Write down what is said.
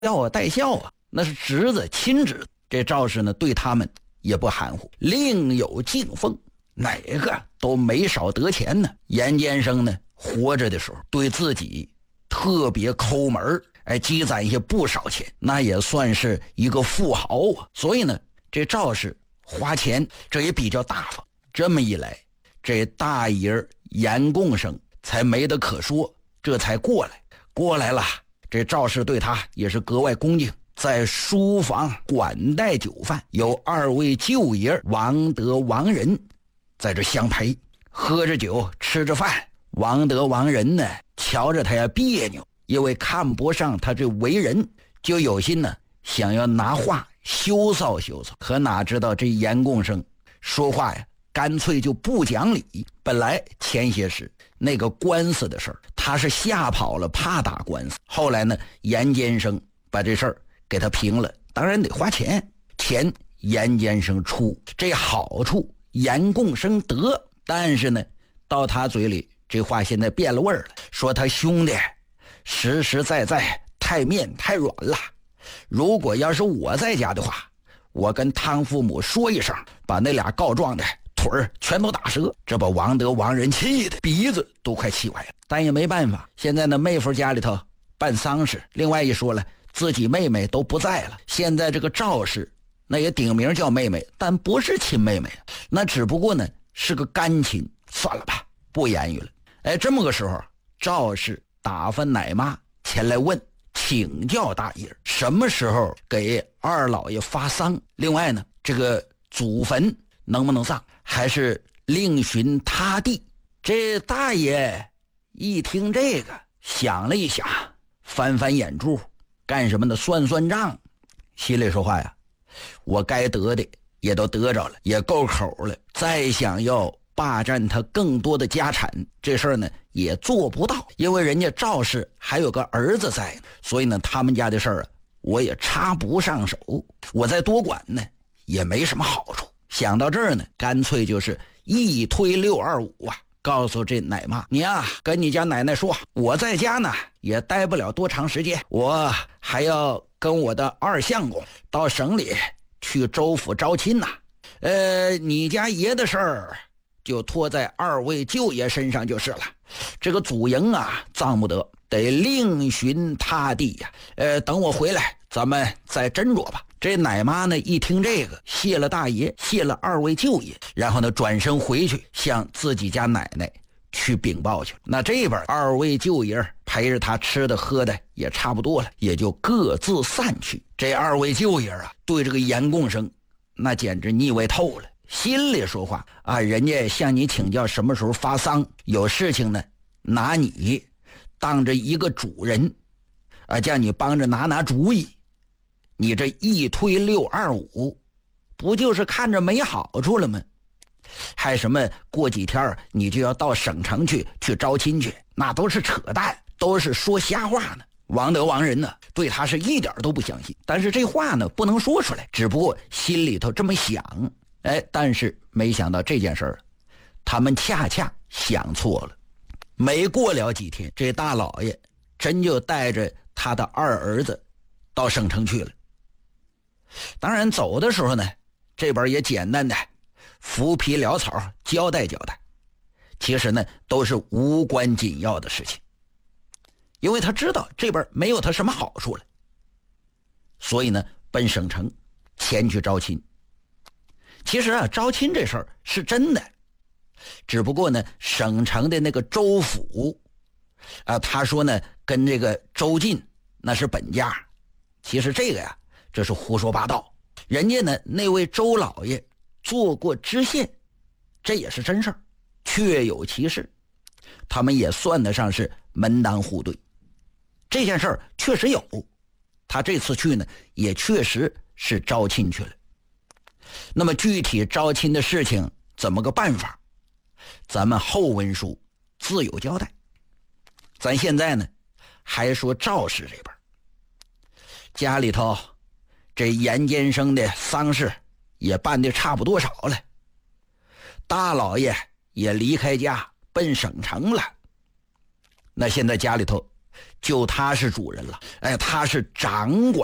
要我带孝啊，那是侄子亲侄子。这赵氏呢对他们也不含糊，另有敬奉，哪个都没少得钱呢。严监生呢活着的时候对自己特别抠门，积攒一些不少钱，那也算是一个富豪啊。所以呢这赵氏花钱这也比较大方。这么一来，这大爷严贡生才没得可说，这才过来了。这赵氏对他也是格外恭敬，在书房管待酒饭，有2位舅爷王德、王仁在这相陪，喝着酒吃着饭。王德、王仁呢瞧着他呀别扭，因为看不上他这为人，就有心呢想要拿话羞臊羞臊。可哪知道这严贡生说话呀干脆就不讲理。本来前些时那个官司的事儿他是吓跑了，怕打官司。后来呢严监生把这事儿给他平了，当然得花钱，钱严监生出，这好处严贡生得。但是呢到他嘴里这话现在变了味儿了，说他兄弟实实在在太面太软了，如果要是我在家的话，我跟汤父母说一声，把那俩告状的腿儿全都打折。这把王德、王仁气的鼻子都快气歪了。但也没办法，现在呢妹夫家里头办丧事，另外一说了自己妹妹都不在了，现在这个赵氏那也顶名叫妹妹，但不是亲妹妹，那只不过呢是个干亲。算了吧，不言语了。这么个时候，赵氏打发奶妈前来问，请教大爷什么时候给二老爷发丧，另外呢这个祖坟能不能葬，还是另寻他地。这大爷一听这个想了一想，翻翻眼珠，干什么呢？算算账，心里说话呀，我该得的也都得着了，也够口了，再想要霸占他更多的家产，这事儿呢也做不到。因为人家赵氏还有个儿子在呢，所以呢他们家的事儿啊我也插不上手，我再多管呢也没什么好处。想到这儿呢，干脆就是一推625啊，告诉这奶妈，你啊跟你家奶奶说，我在家呢也待不了多长时间，我还要跟我的二相公到省里去州府招亲呐。你家爷的事儿就托在2位舅爷身上就是了，这个祖营啊葬不得，得另寻他地呀。等我回来咱们再斟酌吧。这奶妈呢一听这个，谢了大爷，谢了2位舅爷，然后呢转身回去向自己家奶奶去禀报去。那这边2位舅爷陪着他吃的喝的也差不多了，也就各自散去。这2位舅爷啊对这个严贡生那简直腻味透了，心里说话啊，人家向你请教什么时候发丧，有事情呢拿你当着一个主人啊，叫你帮着拿主意。你这一推625，不就是看着没好处了吗？还什么过几天你就要到省城去招亲去，那都是扯淡，都是说瞎话呢。王德、王仁呢对他是一点都不相信，但是这话呢不能说出来，只不过心里头这么想。但是没想到这件事儿他们恰恰想错了。没过了几天，这大老爷真就带着他的2儿子到省城去了。当然走的时候呢，这边也简单的浮皮潦草交代，其实呢都是无关紧要的事情，因为他知道这边没有他什么好处了，所以呢奔省城前去招亲。其实啊招亲这事儿是真的，只不过呢省城的那个州府他说呢跟这个州进那是本家，其实这个呀这是胡说八道。人家呢那位周老爷做过知县，这也是真事儿，确有其事，他们也算得上是门当户对。这件事儿确实有，他这次去呢也确实是招亲去了。那么具体招亲的事情怎么个办法，咱们后文书自有交代。咱现在呢还说赵氏这边家里头，这严监生的丧事也办得差不多少了，大老爷也离开家奔省城了。那现在家里头就他是主人了，哎，他是掌管